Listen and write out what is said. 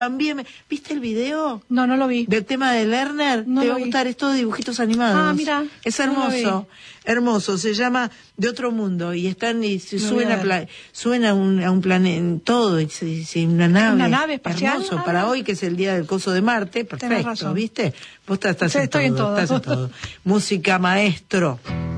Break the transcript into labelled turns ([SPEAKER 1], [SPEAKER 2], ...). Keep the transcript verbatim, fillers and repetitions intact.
[SPEAKER 1] También, me... ¿viste el video?
[SPEAKER 2] No, no lo vi.
[SPEAKER 1] Del tema de Lerner.
[SPEAKER 2] No
[SPEAKER 1] Te
[SPEAKER 2] lo
[SPEAKER 1] va a
[SPEAKER 2] vi.
[SPEAKER 1] gustar, es todo dibujitos animados.
[SPEAKER 2] Ah, mira.
[SPEAKER 1] Es
[SPEAKER 2] No
[SPEAKER 1] hermoso, hermoso. Se llama De Otro Mundo y están y se
[SPEAKER 2] Lo
[SPEAKER 1] suben
[SPEAKER 2] voy a
[SPEAKER 1] a, pla... suben a un, a un planeta, todo, y se, y se- una nave.
[SPEAKER 2] Una nave espacial.
[SPEAKER 1] Hermoso,
[SPEAKER 2] Ah,
[SPEAKER 1] para hoy que es el día del coso de Marte,
[SPEAKER 2] Tenés
[SPEAKER 1] perfecto,
[SPEAKER 2] razón.
[SPEAKER 1] ¿viste? Vos estás, estás
[SPEAKER 2] Sí,
[SPEAKER 1] en
[SPEAKER 2] estoy
[SPEAKER 1] todo,
[SPEAKER 2] en todo.
[SPEAKER 1] estás en todo. Música, maestro.